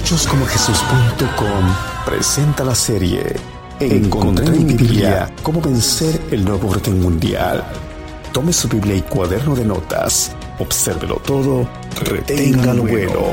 muchoscomojesus.com presenta la serie Encontré en mi Biblia cómo vencer el nuevo orden mundial. Tome su Biblia y cuaderno de notas, obsérvelo todo, retenga lo bueno.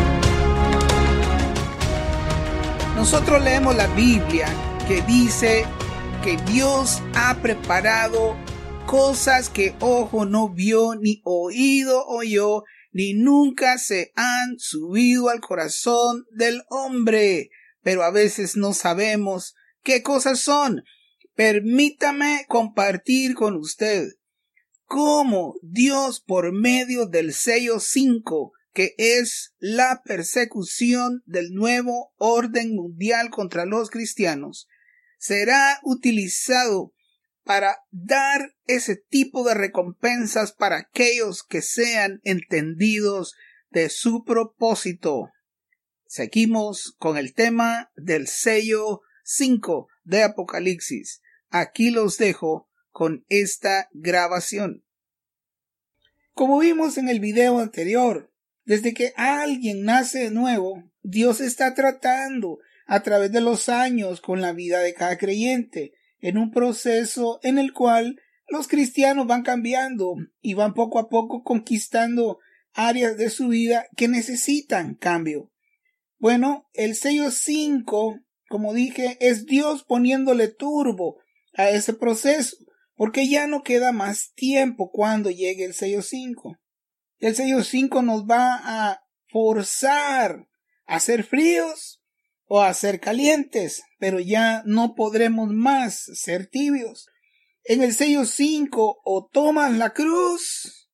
Nosotros leemos la Biblia que dice que Dios ha preparado cosas que ojo no vio, ni oído oyó, ni nunca se han subido al corazón del hombre. Pero a veces no sabemos qué cosas son. Permítame compartir con usted cómo Dios, por medio del sello 5, que es la persecución del nuevo orden mundial contra los cristianos, será utilizado para dar ese tipo de recompensas para aquellos que sean entendidos de su propósito. Seguimos con el tema del sello 5 de Apocalipsis. Aquí los dejo con esta grabación. Como vimos en el video anterior, desde que alguien nace de nuevo, Dios está tratando a través de los años con la vida de cada creyente, en un proceso en el cual los cristianos van cambiando y van poco a poco conquistando áreas de su vida que necesitan cambio. Bueno, el sello 5, como dije, es Dios poniéndole turbo a ese proceso, porque ya no queda más tiempo cuando llegue el sello 5. El sello 5 nos va a forzar a ser fríos o a ser calientes, pero ya no podremos más ser tibios. En el sello 5 o tomas la cruz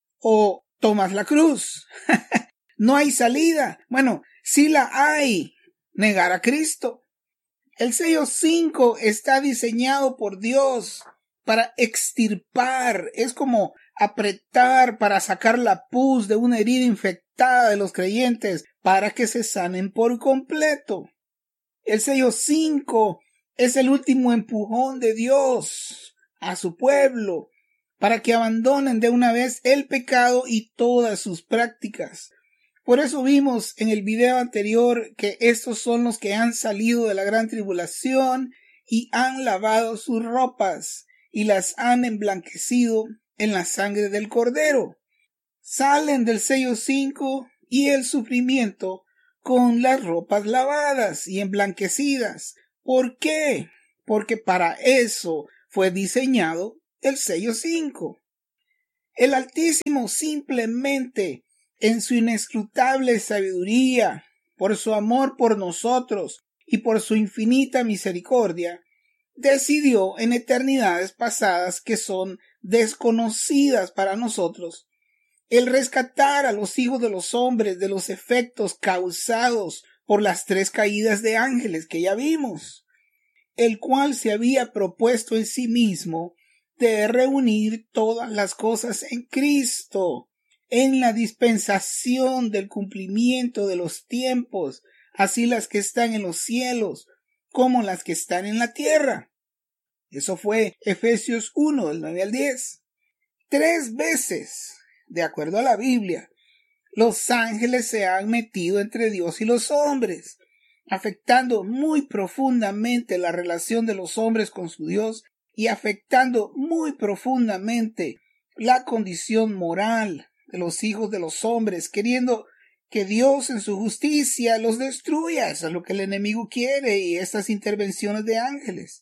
o tomas la cruz. No hay salida. Bueno, sí la hay. Negar a Cristo. El sello 5 está diseñado por Dios para extirpar. Es como apretar para sacar la pus de una herida infectada de los creyentes para que se sanen por completo. El sello 5 es el último empujón de Dios a su pueblo para que abandonen de una vez el pecado y todas sus prácticas. Por eso vimos en el video anterior que estos son los que han salido de la gran tribulación y han lavado sus ropas y las han emblanquecido en la sangre del Cordero. Salen del sello 5 y el sufrimiento con las ropas lavadas y emblanquecidas. ¿Por qué? Porque para eso fue diseñado el sello 5. El Altísimo simplemente, en su inescrutable sabiduría, por su amor por nosotros y por su infinita misericordia, decidió en eternidades pasadas que son desconocidas para nosotros, el rescatar a los hijos de los hombres de los efectos causados por las 3 caídas de ángeles que ya vimos, el cual se había propuesto en sí mismo de reunir todas las cosas en Cristo, en la dispensación del cumplimiento de los tiempos, así las que están en los cielos como las que están en la tierra. Eso fue Efesios 1, del 9 al 10. 3 veces, de acuerdo a la Biblia, los ángeles se han metido entre Dios y los hombres, afectando muy profundamente la relación de los hombres con su Dios y afectando muy profundamente la condición moral de los hijos de los hombres, queriendo que Dios en su justicia los destruya. Eso es lo que el enemigo quiere, y estas intervenciones de ángeles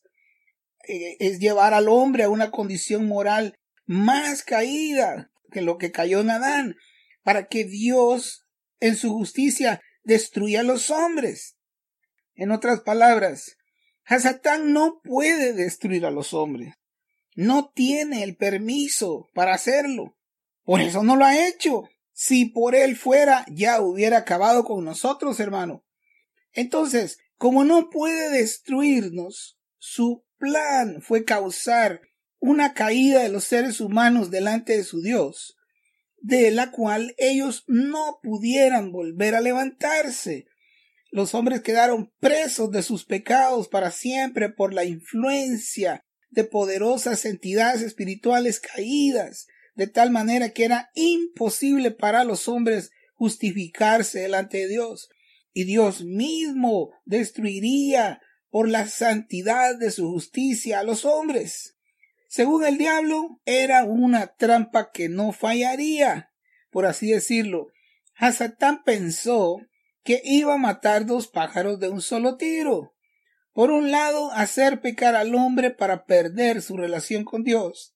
es llevar al hombre a una condición moral más caída que lo que cayó en Adán, para que Dios en su justicia destruya a los hombres. En otras palabras, Satán no puede destruir a los hombres. No tiene el permiso para hacerlo. Por eso no lo ha hecho. Si por él fuera, ya hubiera acabado con nosotros, hermano. Entonces, como no puede destruirnos, su plan fue causar una caída de los seres humanos delante de su Dios, de la cual ellos no pudieran volver a levantarse. Los hombres quedaron presos de sus pecados para siempre por la influencia de poderosas entidades espirituales caídas, de tal manera que era imposible para los hombres justificarse delante de Dios. y Dios mismo destruiría por la santidad de su justicia a los hombres. Según el diablo, era una trampa que no fallaría, por así decirlo. Hasatán pensó que iba a matar dos pájaros de un solo tiro. Por un lado, hacer pecar al hombre para perder su relación con Dios.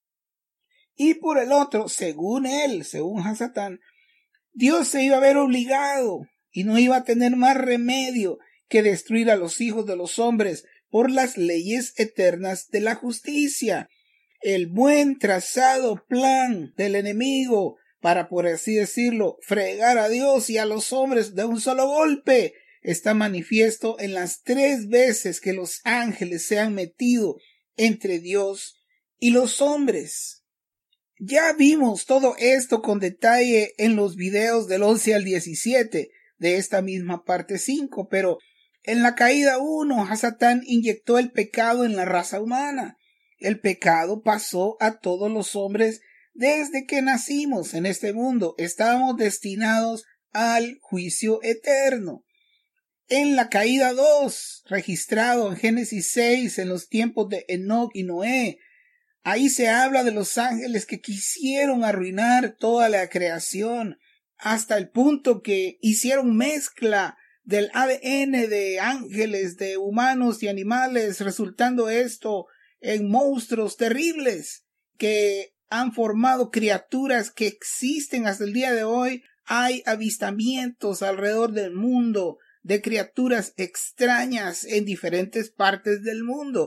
Y por el otro, según Hasatán, Dios se iba a ver obligado y no iba a tener más remedio que destruir a los hijos de los hombres por las leyes eternas de la justicia. El buen trazado plan del enemigo para, por así decirlo, fregar a Dios y a los hombres de un solo golpe está manifiesto en las 3 veces que los ángeles se han metido entre Dios y los hombres. Ya vimos todo esto con detalle en los videos del 11 al 17 de esta misma parte 5, pero en la caída 1, Hasatán inyectó el pecado en la raza humana. El pecado pasó a todos los hombres desde que nacimos en este mundo. Estábamos destinados al juicio eterno. En la caída 2, registrado en Génesis 6, en los tiempos de Enoc y Noé, ahí se habla de los ángeles que quisieron arruinar toda la creación, hasta el punto que hicieron mezcla del ADN de ángeles, de humanos y animales, resultando esto en monstruos terribles que han formado criaturas que existen hasta el día de hoy. Hay avistamientos alrededor del mundo de criaturas extrañas en diferentes partes del mundo.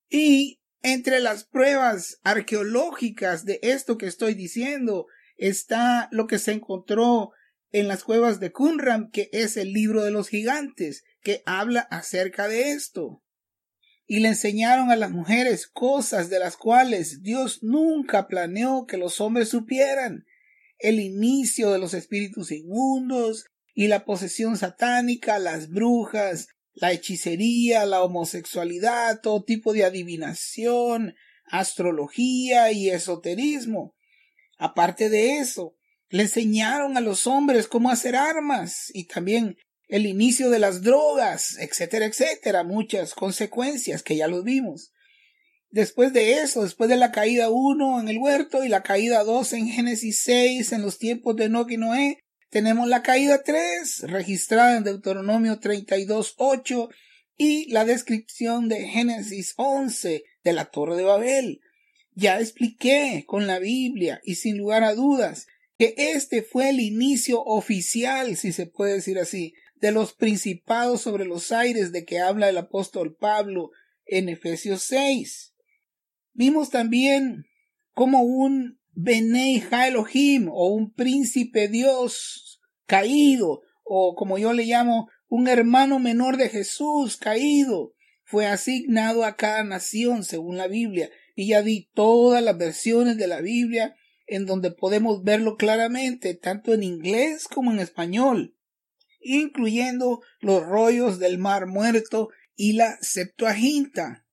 Y entre las pruebas arqueológicas de esto que estoy diciendo está lo que se encontró en las cuevas de Qumran, que es el libro de los gigantes, que habla acerca de esto. Y le enseñaron a las mujeres cosas de las cuales Dios nunca planeó que los hombres supieran. El inicio de los espíritus inmundos y la posesión satánica, las brujas, la hechicería, la homosexualidad, todo tipo de adivinación, astrología y esoterismo. Aparte de eso, le enseñaron a los hombres cómo hacer armas y también el inicio de las drogas, etcétera, etcétera, muchas consecuencias que ya los vimos. Después de eso, después de la caída 1 en el huerto y la caída 2 en Génesis 6 en los tiempos de Enoc y Noé, tenemos la caída 3 registrada en Deuteronomio 32:8 y la descripción de Génesis 11 de la Torre de Babel. Ya expliqué con la Biblia y sin lugar a dudas que este fue el inicio oficial, si se puede decir así, de los principados sobre los aires de que habla el apóstol Pablo en Efesios 6. Vimos también como un Benei Ha-Elohim o un príncipe Dios caído, o como yo le llamo, un hermano menor de Jesús caído, fue asignado a cada nación según la Biblia. Y ya di todas las versiones de la Biblia en donde podemos verlo claramente, tanto en inglés como en español, incluyendo los rollos del Mar Muerto y la Septuaginta.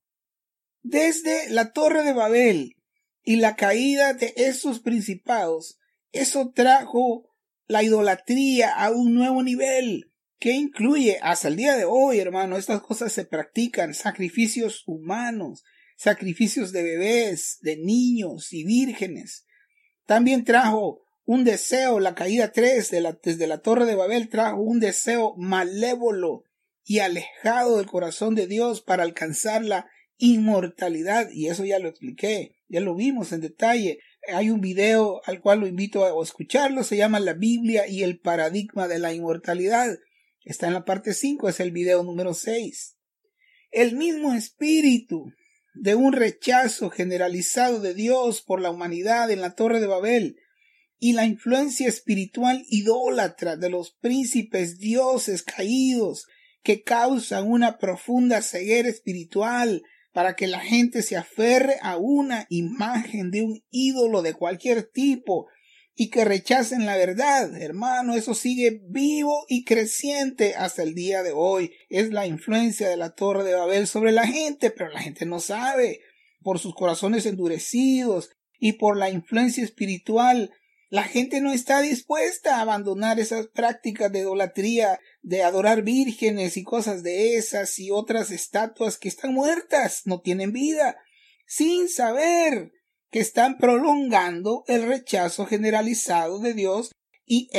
Desde la Torre de Babel y la caída de esos principados, eso trajo la idolatría a un nuevo nivel, que incluye hasta el día de hoy, hermano, estas cosas se practican, sacrificios humanos, sacrificios de bebés, de niños y vírgenes. También trajo un deseo, la caída 3 desde la Torre de Babel trajo un deseo malévolo y alejado del corazón de Dios para alcanzar la inmortalidad, y eso ya lo expliqué, ya lo vimos en detalle. Hay un video al cual lo invito a escucharlo, se llama La Biblia y el paradigma de la inmortalidad. Está en la parte 5, es el video número 6. El mismo espíritu de un rechazo generalizado de Dios por la humanidad en la Torre de Babel y la influencia espiritual idólatra de los príncipes dioses caídos que causan una profunda ceguera espiritual para que la gente se aferre a una imagen de un ídolo de cualquier tipo y que rechacen la verdad, hermano, eso sigue vivo y creciente hasta el día de hoy. Es la influencia de la Torre de Babel sobre la gente, pero la gente no sabe, por sus corazones endurecidos y por la influencia espiritual La gente no está dispuesta a abandonar esas prácticas de idolatría, de adorar vírgenes y cosas de esas y otras estatuas que están muertas, no tienen vida, sin saber que están prolongando el rechazo generalizado de Dios y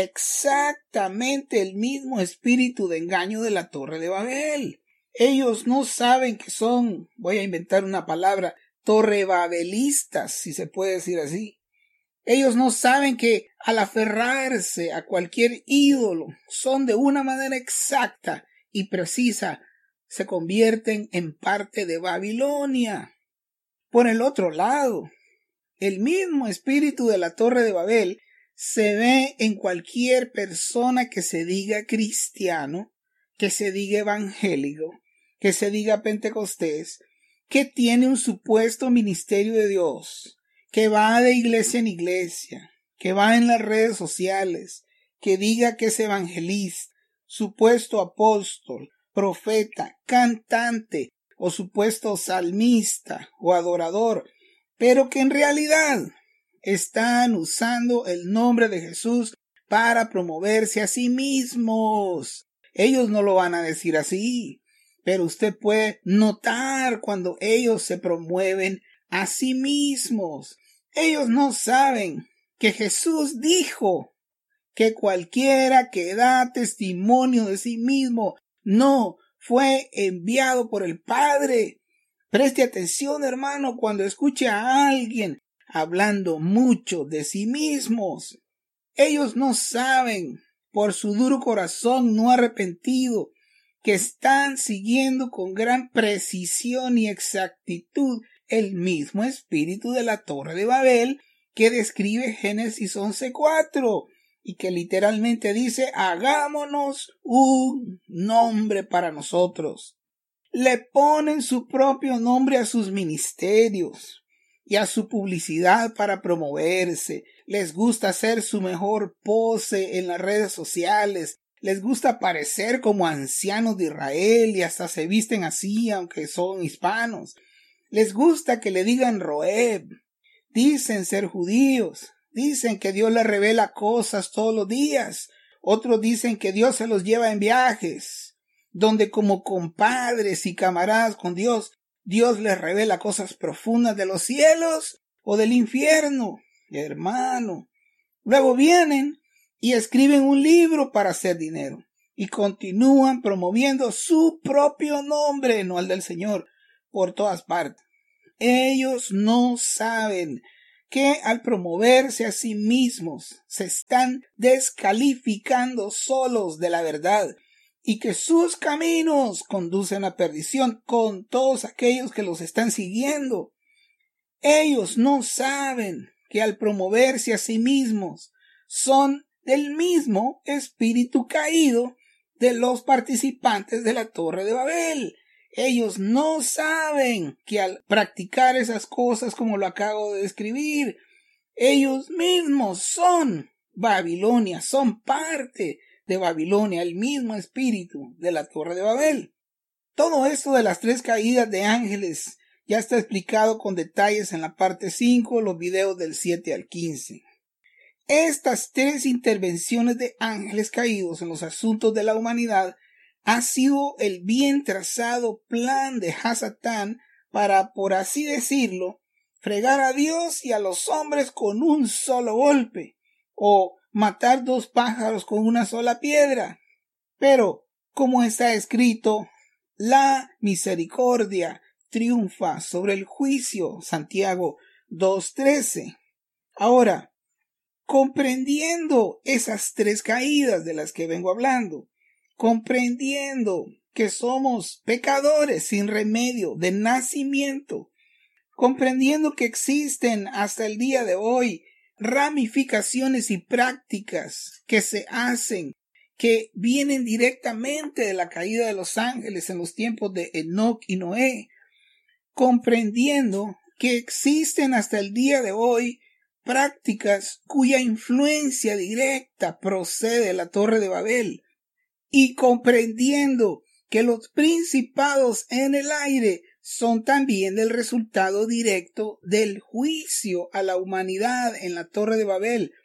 exactamente el mismo espíritu de engaño de la Torre de Babel. Ellos no saben que son, voy a inventar una palabra, torrebabelistas, si se puede decir así. Ellos no saben que al aferrarse a cualquier ídolo son de una manera exacta y precisa, se convierten en parte de Babilonia. Por el otro lado, el mismo espíritu de la Torre de Babel se ve en cualquier persona que se diga cristiano, que se diga evangélico, que se diga pentecostés, que tiene un supuesto ministerio de Dios, que va de iglesia en iglesia, que va en las redes sociales, que diga que es evangelista, supuesto apóstol, profeta, cantante o supuesto salmista o adorador, pero que en realidad están usando el nombre de Jesús para promoverse a sí mismos. Ellos no lo van a decir así, pero usted puede notar cuando ellos se promueven a sí mismos. Ellos no saben que Jesús dijo que cualquiera que da testimonio de sí mismo no fue enviado por el Padre. Preste atención, hermano, cuando escuche a alguien hablando mucho de sí mismos. Ellos no saben, por su duro corazón no arrepentido, que están siguiendo con gran precisión y exactitud el mismo espíritu de la Torre de Babel que describe Génesis 11:4 y que literalmente dice: hagámonos un nombre para nosotros. Le ponen su propio nombre a sus ministerios y a su publicidad para promoverse. Les gusta hacer su mejor pose en las redes sociales. Les gusta parecer como ancianos de Israel y hasta se visten así aunque son hispanos. Les gusta que le digan Roeb. Dicen ser judíos. Dicen que Dios les revela cosas todos los días. Otros dicen que Dios se los lleva en viajes, donde como compadres y camaradas con Dios, Dios les revela cosas profundas de los cielos o del infierno. Hermano. Luego vienen y escriben un libro para hacer dinero y continúan promoviendo su propio nombre, no el del Señor, por todas partes. Ellos no saben que al promoverse a sí mismos se están descalificando solos de la verdad y que sus caminos conducen a perdición con todos aquellos que los están siguiendo. Ellos no saben que al promoverse a sí mismos son del mismo espíritu caído de los participantes de la Torre de Babel. Ellos no saben que al practicar esas cosas como lo acabo de describir, ellos mismos son Babilonia, son parte de Babilonia, el mismo espíritu de la Torre de Babel. Todo esto de las 3 caídas de ángeles ya está explicado con detalles en la parte 5, los videos del 7 al 15. Estas 3 intervenciones de ángeles caídos en los asuntos de la humanidad ha sido el bien trazado plan de Hasatán para, por así decirlo, fregar a Dios y a los hombres con un solo golpe, o matar 2 pájaros con una sola piedra. Pero, como está escrito, la misericordia triunfa sobre el juicio, Santiago 2:13. Ahora, comprendiendo esas 3 caídas de las que vengo hablando, comprendiendo que somos pecadores sin remedio de nacimiento, comprendiendo que existen hasta el día de hoy ramificaciones y prácticas que se hacen, que vienen directamente de la caída de los ángeles en los tiempos de Enoc y Noé, comprendiendo que existen hasta el día de hoy prácticas cuya influencia directa procede de la Torre de Babel, y comprendiendo que los principados en el aire son también el resultado directo del juicio a la humanidad en la Torre de Babel,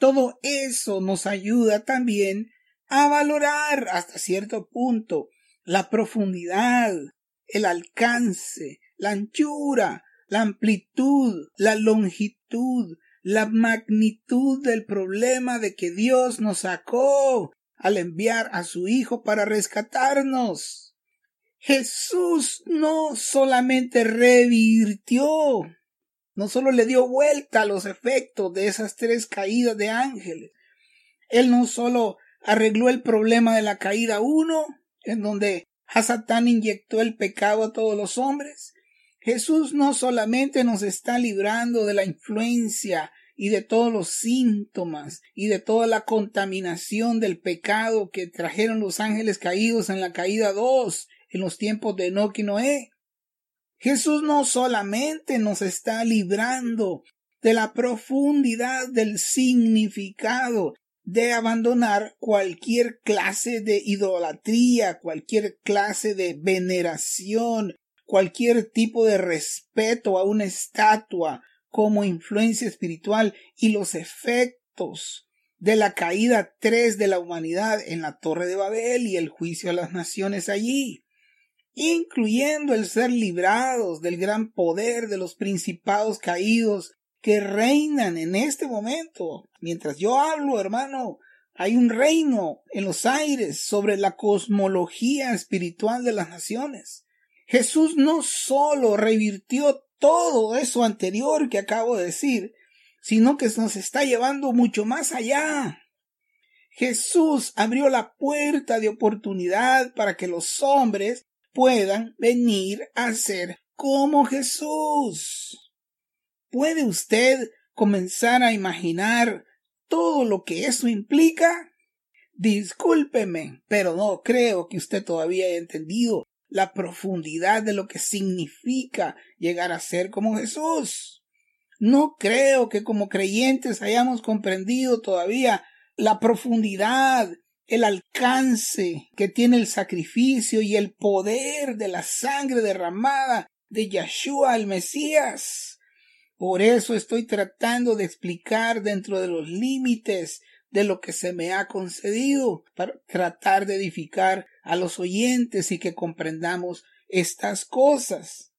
Todo eso nos ayuda también a valorar hasta cierto punto la profundidad, el alcance, la anchura, la amplitud, la longitud, la magnitud del problema de que Dios nos sacó al enviar a su Hijo para rescatarnos. Jesús no solamente revirtió, no solo le dio vuelta a los efectos de esas 3 caídas de ángeles. Él no solo arregló el problema de la caída 1, en donde Satán inyectó el pecado a todos los hombres. Jesús no solamente nos está librando de la influencia y de todos los síntomas y de toda la contaminación del pecado que trajeron los ángeles caídos en la caída 2, en los tiempos de Enoc y Noé. Jesús no solamente nos está librando de la profundidad del significado de abandonar cualquier clase de idolatría, cualquier clase de veneración, cualquier tipo de respeto a una estatua como influencia espiritual y los efectos de la caída 3 de la humanidad en la Torre de Babel y el juicio a las naciones allí, incluyendo el ser librados del gran poder de los principados caídos que reinan en este momento. Mientras yo hablo, hermano, hay un reino en los aires sobre la cosmología espiritual de las naciones. Jesús no solo revirtió todo eso anterior que acabo de decir, sino que nos está llevando mucho más allá. Jesús abrió la puerta de oportunidad para que los hombres puedan venir a ser como Jesús. ¿Puede usted comenzar a imaginar todo lo que eso implica? Discúlpeme, pero no creo que usted todavía haya entendido la profundidad de lo que significa llegar a ser como Jesús. No creo que como creyentes hayamos comprendido todavía la profundidad, el alcance que tiene el sacrificio y el poder de la sangre derramada de Yeshua el Mesías. Por eso estoy tratando de explicar dentro de los límites de lo que se me ha concedido, para tratar de edificar a los oyentes y que comprendamos estas cosas.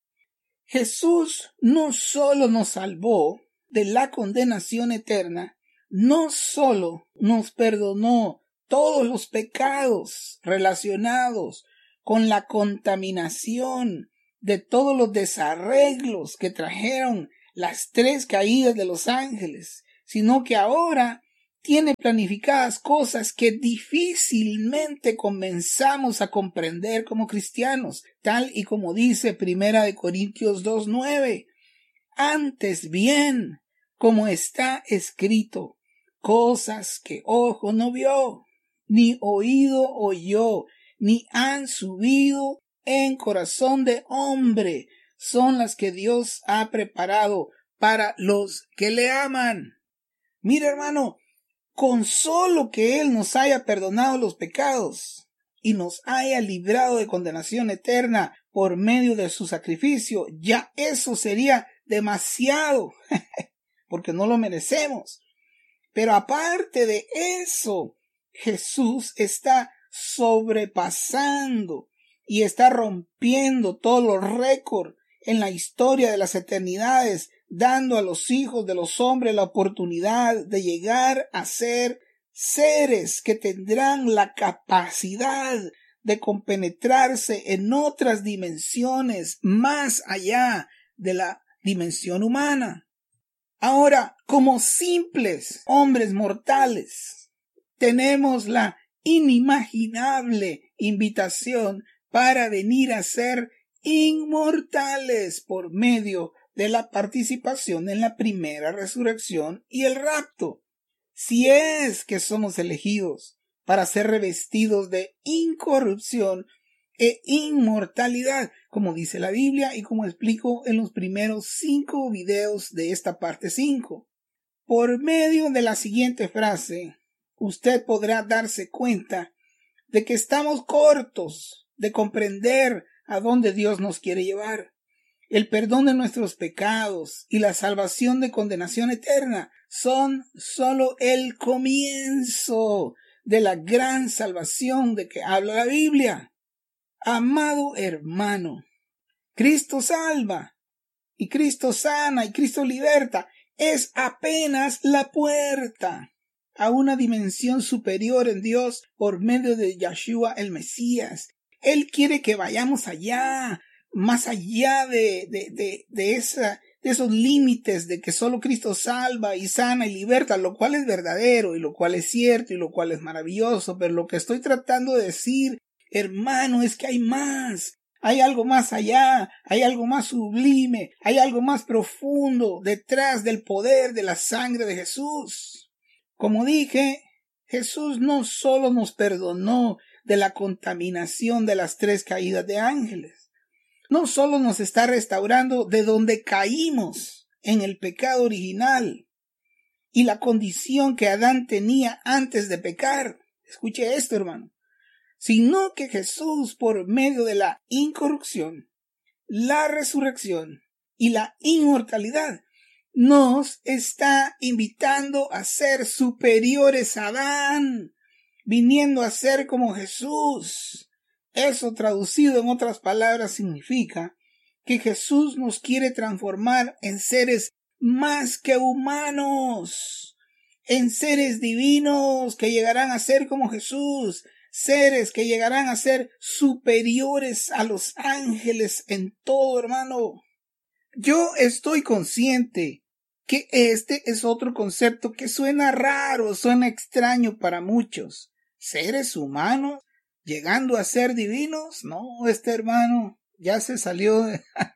Jesús no solo nos salvó de la condenación eterna, no solo nos perdonó todos los pecados relacionados con la contaminación de todos los desarreglos que trajeron las 3 caídas de los ángeles, sino que ahora tiene planificadas cosas que difícilmente comenzamos a comprender como cristianos, tal y como dice 1 Corintios 2:9. Antes bien, como está escrito, cosas que ojo no vio, ni oído oyó, ni han subido en corazón de hombre, son las que Dios ha preparado para los que le aman. Mira, hermano, con solo que Él nos haya perdonado los pecados y nos haya librado de condenación eterna por medio de su sacrificio, ya eso sería demasiado, porque no lo merecemos. Pero aparte de eso, Jesús está sobrepasando y está rompiendo todos los récords en la historia de las eternidades, dando a los hijos de los hombres la oportunidad de llegar a ser seres que tendrán la capacidad de compenetrarse en otras dimensiones más allá de la dimensión humana. Ahora, como simples hombres mortales, tenemos la inimaginable invitación para venir a ser inmortales por medio de la participación en la primera resurrección y el rapto, si es que somos elegidos para ser revestidos de incorrupción e inmortalidad, como dice la Biblia y como explico en los primeros 5 videos de esta parte 5. Por medio de la siguiente frase, usted podrá darse cuenta de que estamos cortos de comprender a dónde Dios nos quiere llevar. el perdón de nuestros pecados y la salvación de condenación eterna son solo el comienzo de la gran salvación de que habla la Biblia. Amado hermano, Cristo salva y Cristo sana y Cristo liberta. Es apenas la puerta a una dimensión superior en Dios por medio de Yeshua el Mesías. Él quiere que vayamos allá, más allá de esos límites de que solo Cristo salva y sana y liberta, lo cual es verdadero y lo cual es cierto y lo cual es maravilloso. Pero lo que estoy tratando de decir, hermano, es que hay más. Hay algo más allá, hay algo más sublime, hay algo más profundo detrás del poder de la sangre de Jesús. Como dije, Jesús no solo nos perdonó de la contaminación de las 3 caídas de ángeles, no solo nos está restaurando de donde caímos en el pecado original y la condición que Adán tenía antes de pecar. Escuche esto, hermano. Sino que Jesús, por medio de la incorrupción, la resurrección y la inmortalidad, nos está invitando a ser superiores a Adán, viniendo a ser como Jesús. Eso, traducido en otras palabras, significa que Jesús nos quiere transformar en seres más que humanos, en seres divinos que llegarán a ser como Jesús, seres que llegarán a ser superiores a los ángeles en todo, hermano. Yo estoy consciente que este es otro concepto que suena raro, suena extraño para muchos. ¿Seres humanos llegando a ser divinos? No, hermano ya se salió.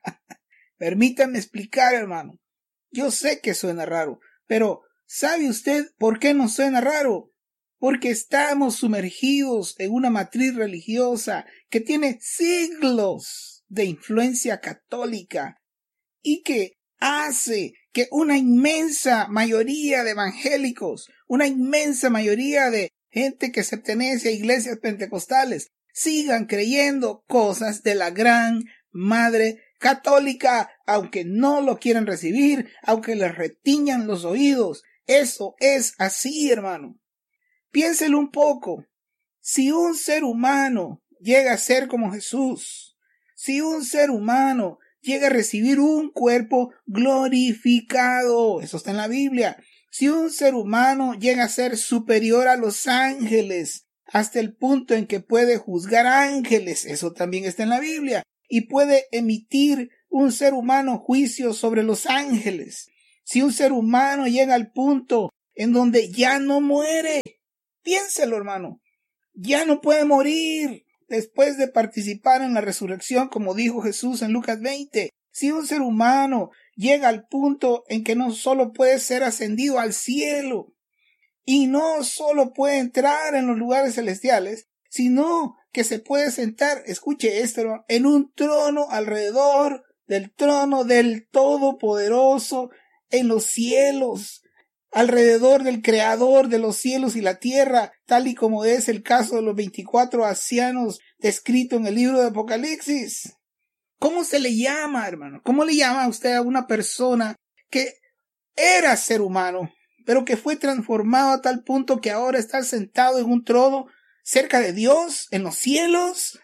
Permítame explicar, hermano. Yo sé que suena raro, pero ¿sabe usted por qué nos suena raro? Porque estamos sumergidos en una matriz religiosa que tiene siglos de influencia católica y que hace que una inmensa mayoría de evangélicos, una inmensa mayoría de gente que se pertenece a iglesias pentecostales, sigan creyendo cosas de la gran madre católica, aunque no lo quieran recibir, aunque les retiñan los oídos. Eso es así, hermano. Piénselo un poco. Si un ser humano llega a ser como Jesús, si un ser humano llega a recibir un cuerpo glorificado, eso está en la Biblia, si un ser humano llega a ser superior a los ángeles, hasta el punto en que puede juzgar ángeles, eso también está en la Biblia, y puede emitir un ser humano juicio sobre los ángeles, si un ser humano llega al punto en donde ya no muere, piénselo, hermano, ya no puede morir después de participar en la resurrección, como dijo Jesús en Lucas 20. Si un ser humano llega al punto en que no solo puede ser ascendido al cielo y no solo puede entrar en los lugares celestiales, sino que se puede sentar, escuche esto, en un trono alrededor del trono del Todopoderoso en los cielos, alrededor del Creador de los cielos y la tierra, tal y como es el caso de los 24 ancianos descrito en el libro de Apocalipsis. ¿Cómo se le llama, hermano? ¿Cómo le llama a usted a una persona que era ser humano, pero que fue transformado a tal punto que ahora está sentado en un trono cerca de Dios, en los cielos?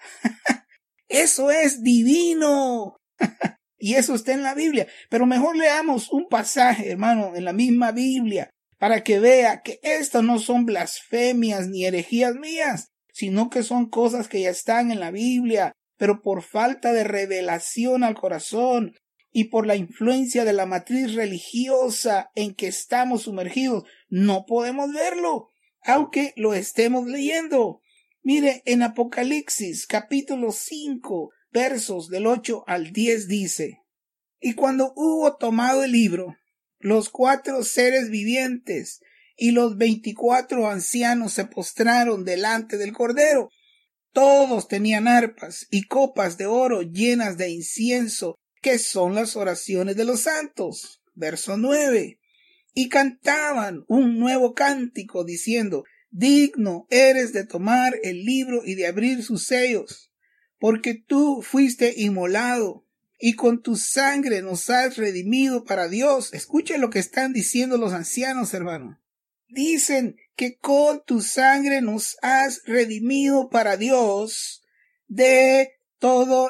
Eso es divino. Y eso está en la Biblia. Pero mejor leamos un pasaje, hermano, en la misma Biblia, para que vea que estas no son blasfemias ni herejías mías, sino que son cosas que ya están en la Biblia, pero por falta de revelación al corazón y por la influencia de la matriz religiosa en que estamos sumergidos, no podemos verlo, aunque lo estemos leyendo. Mire, en Apocalipsis capítulo 5, versos del 8 al 10 dice: Y cuando hubo tomado el libro, los 4 seres vivientes y los 24 ancianos se postraron delante del Cordero. Todos tenían arpas y copas de oro llenas de incienso, que son las oraciones de los santos. Verso 9. Y cantaban un nuevo cántico diciendo: Digno eres de tomar el libro y de abrir sus sellos, porque tú fuiste inmolado y con tu sangre nos has redimido para Dios. Escuchen lo que están diciendo los ancianos, hermano. Dicen que con tu sangre nos has redimido para Dios de todo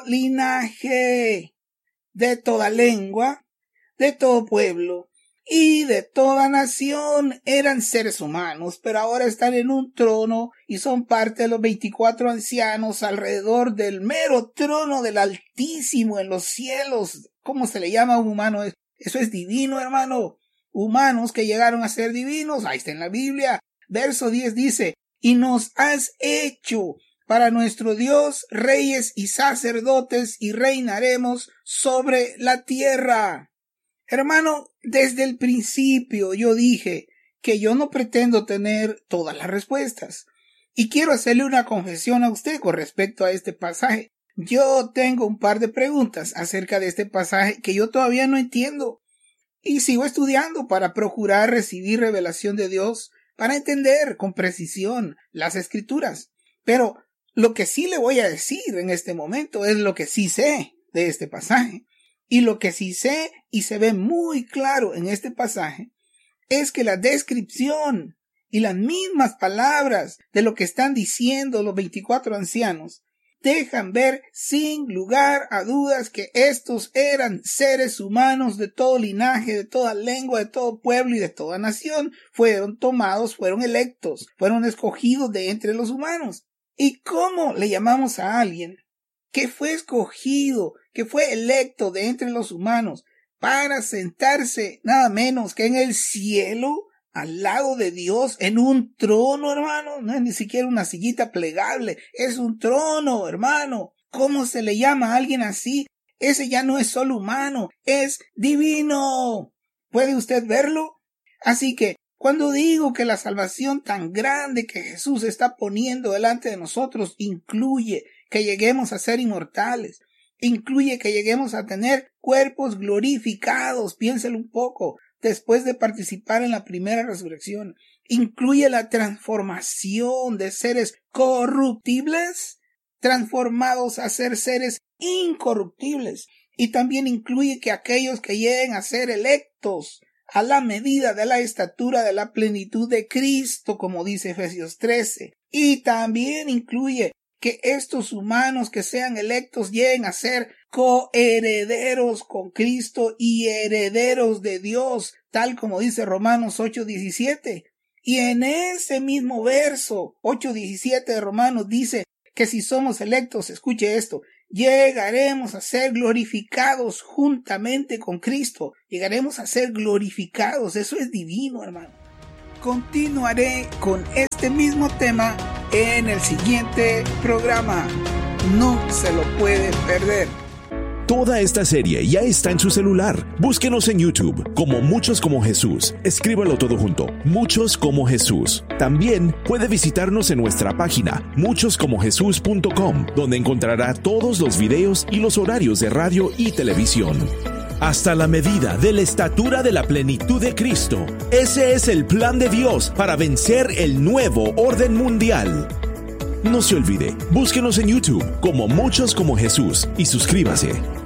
linaje, de toda lengua, de todo pueblo y de toda nación. Eran seres humanos, pero ahora están en un trono y son parte de los 24 ancianos alrededor del mero trono del Altísimo en los cielos. ¿Cómo se le llama a un humano? Eso es divino, hermano. Humanos que llegaron a ser divinos. Ahí está en la Biblia. Verso 10 dice, y nos has hecho para nuestro Dios reyes y sacerdotes y reinaremos sobre la tierra. Hermano, desde el principio yo dije que yo no pretendo tener todas las respuestas. Y quiero hacerle una confesión a usted con respecto a este pasaje. Yo tengo un par de preguntas acerca de este pasaje que yo todavía no entiendo. Y sigo estudiando para procurar recibir revelación de Dios, para entender con precisión las Escrituras. Pero lo que sí le voy a decir en este momento es lo que sí sé de este pasaje. Y lo que sí sé y se ve muy claro en este pasaje es que la descripción y las mismas palabras de lo que están diciendo los 24 ancianos dejan ver sin lugar a dudas que estos eran seres humanos de todo linaje, de toda lengua, de todo pueblo y de toda nación. Fueron tomados, fueron electos, fueron escogidos de entre los humanos. ¿Y cómo le llamamos a alguien que fue escogido, que fue electo de entre los humanos para sentarse nada menos que en el cielo, al lado de Dios, en un trono, hermano? No es ni siquiera una sillita plegable, es un trono, hermano. ¿Cómo se le llama a alguien así? Ese ya no es solo humano, es divino. ¿Puede usted verlo? Así que cuando digo que la salvación tan grande que Jesús está poniendo delante de nosotros incluye que lleguemos a ser inmortales, incluye que lleguemos a tener cuerpos glorificados, piénselo un poco, después de participar en la primera resurrección, incluye la transformación de seres corruptibles, transformados a ser seres incorruptibles, y también incluye que aquellos que lleguen a ser electos a la medida de la estatura de la plenitud de Cristo, como dice Efesios 13, y también incluye que estos humanos que sean electos lleguen a ser coherederos con Cristo y herederos de Dios, tal como dice Romanos 8:17. Y en ese mismo verso 8:17 de Romanos dice que si somos electos, escuche esto, llegaremos a ser glorificados juntamente con Cristo. Llegaremos a ser glorificados. Eso es divino, hermano. Continuaré con este mismo tema en el siguiente programa. No se lo puede perder. Toda esta serie ya está en su celular. Búsquenos en YouTube como Muchos como Jesús. Escríbalo todo junto, Muchos como Jesús. También puede visitarnos en nuestra página muchoscomojesus.com, donde encontrará todos los videos y los horarios de radio y televisión. Hasta la medida de la estatura de la plenitud de Cristo. Ese es el plan de Dios para vencer el nuevo orden mundial. No se olvide, búsquenos en YouTube como Muchos como Jesús y suscríbase.